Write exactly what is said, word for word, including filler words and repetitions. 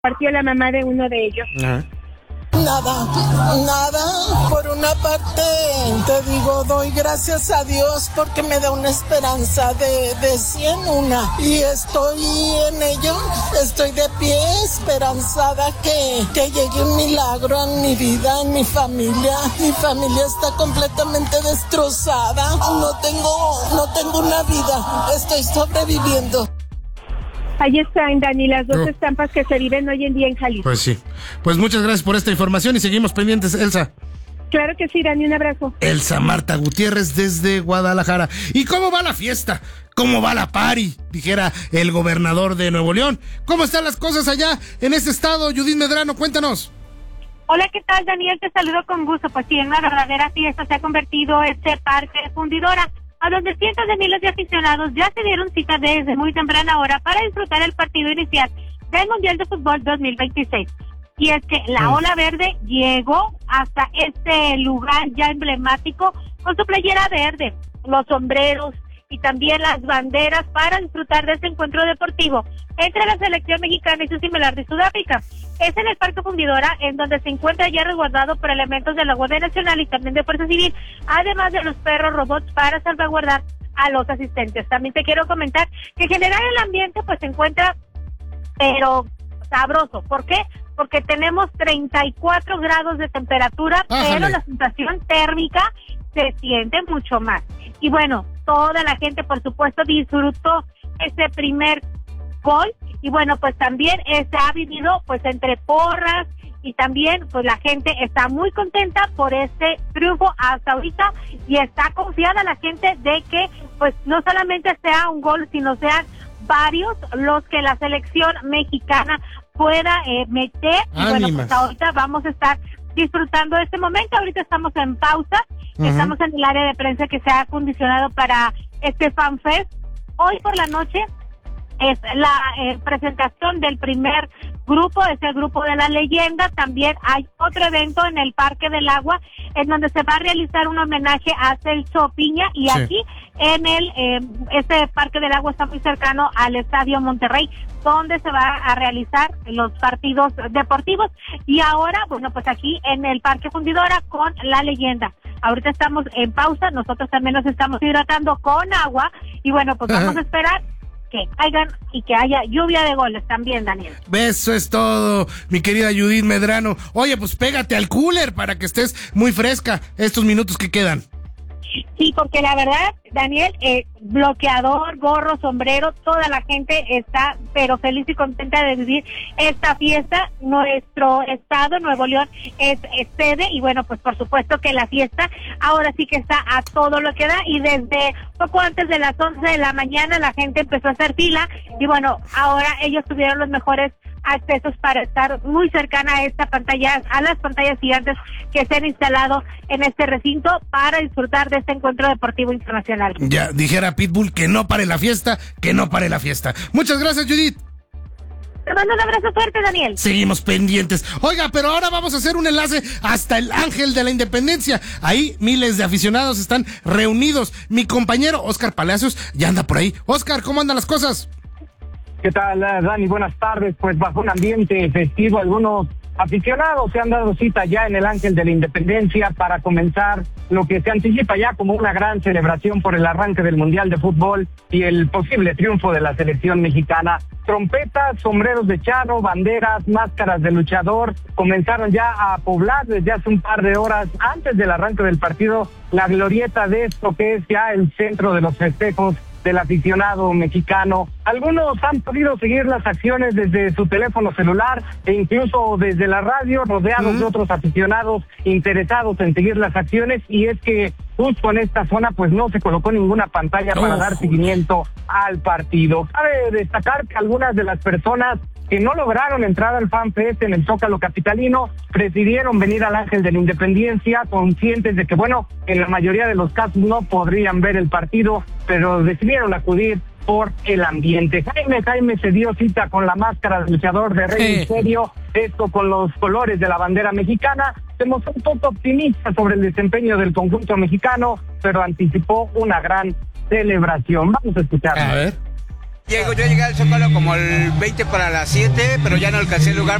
partió la mamá de uno de ellos. Ajá. Nada, nada. Por una parte, te digo, doy gracias a Dios porque me da una esperanza de, de cien una. Y estoy en ello, estoy de pie, esperanzada que, que llegue un milagro en mi vida, en mi familia. Mi familia está completamente destrozada. No tengo, no tengo una vida, estoy sobreviviendo. Ahí están, Dani, las dos No. estampas que se viven hoy en día en Jalisco. Pues sí. Pues muchas gracias por esta información y seguimos pendientes, Elsa. Claro que sí, Dani, un abrazo. Elsa Marta Gutiérrez desde Guadalajara. ¿Y cómo va la fiesta? ¿Cómo va la party? Dijera el gobernador de Nuevo León. ¿Cómo están las cosas allá en ese estado? Judith Medrano, cuéntanos. Hola, ¿qué tal, Daniel? Te saludo con gusto. Pues sí, en una verdadera fiesta se ha convertido este parque fundidora, a donde cientos de miles de aficionados ya se dieron cita desde muy temprana hora para disfrutar el partido inicial del Mundial de Fútbol dos mil veintiséis. Y es que la ola verde llegó hasta este lugar ya emblemático con su playera verde, los sombreros y también las banderas para disfrutar de este encuentro deportivo entre la selección mexicana y su similar de Sudáfrica. Es en el Parque Fundidora, en donde se encuentra ya resguardado por elementos de la Guardia Nacional y también de Fuerza Civil, además de los perros robots para salvaguardar a los asistentes. También te quiero comentar que en general el ambiente pues se encuentra, pero sabroso. ¿Por qué? Porque tenemos treinta y cuatro grados de temperatura, Ájale. pero la sensación térmica se siente mucho más. Y bueno, toda la gente, por supuesto, disfrutó ese primer gol. Y bueno, pues también eh, se ha vivido pues entre porras y también pues la gente está muy contenta por este triunfo hasta ahorita y está confiada la gente de que pues no solamente sea un gol, sino sean varios los que la selección mexicana pueda eh, meter. Y bueno, Ánimas. pues ahorita vamos a estar disfrutando de este momento. Ahorita estamos en pausa, Ujú. estamos en el área de prensa que se ha acondicionado para este FanFest. Hoy por la noche es la eh, presentación del primer grupo, es el grupo de la leyenda. También hay otro evento en el Parque del Agua, en donde se va a realizar un homenaje a Celso Piña, y Sí. aquí en el eh, este Parque del Agua está muy cercano al Estadio Monterrey, donde se va a realizar los partidos deportivos. Y ahora, bueno, pues aquí en el Parque Fundidora con la leyenda. Ahorita estamos en pausa, nosotros también nos estamos hidratando con agua, y bueno, pues vamos a esperar que caigan y que haya lluvia de goles también, Daniel. Eso es todo, mi querida Judith Medrano. Oye, pues pégate al cooler para que estés muy fresca estos minutos que quedan. Sí, porque la verdad, Daniel, eh, bloqueador, gorro, sombrero, toda la gente está pero feliz y contenta de vivir esta fiesta. Nuestro estado, Nuevo León, es, es sede, y bueno, pues por supuesto que la fiesta ahora sí que está a todo lo que da, y desde poco antes de las once de la mañana la gente empezó a hacer fila, y bueno, ahora ellos tuvieron los mejores accesos para estar muy cercana a esta pantalla, a las pantallas gigantes que se han instalado en este recinto para disfrutar de este encuentro deportivo internacional. Ya, dijera Pitbull, que no pare la fiesta, que no pare la fiesta. Muchas gracias, Judith. Te mando un abrazo fuerte, Daniel. Seguimos pendientes. Oiga, pero ahora vamos a hacer un enlace hasta el Ángel de la Independencia. Ahí miles de aficionados están reunidos. Mi compañero Oscar Palacios ya anda por ahí. Oscar, ¿cómo andan las cosas? ¿Qué tal, Dani? Buenas tardes. Pues bajo un ambiente festivo, algunos aficionados se han dado cita ya en el Ángel de la Independencia para comenzar lo que se anticipa ya como una gran celebración por el arranque del Mundial de Fútbol y el posible triunfo de la selección mexicana. Trompetas, sombreros de charro, banderas, máscaras de luchador comenzaron ya a poblar desde hace un par de horas antes del arranque del partido la glorieta de esto que es ya el centro de los festejos del aficionado mexicano. Algunos han podido seguir las acciones desde su teléfono celular e incluso desde la radio, rodeados uh-huh. de otros aficionados interesados en seguir las acciones, y es que justo en esta zona pues no se colocó ninguna pantalla para oh, dar seguimiento al partido. Cabe destacar que algunas de las personas que no lograron entrar al FanFest en el Zócalo capitalino prefirieron venir al Ángel de la Independencia, conscientes de que, bueno, en la mayoría de los casos no podrían ver el partido, pero decidieron acudir por el ambiente. Jaime Jaime se dio cita con la máscara del luchador de Rey Misterio, esto con los colores de la bandera mexicana. Se mostró un poco optimista sobre el desempeño del conjunto mexicano, pero anticipó una gran celebración. Vamos a escucharlo. A ver. Llego, yo llegué al Zócalo como el veinte para las siete, pero ya no alcancé el lugar.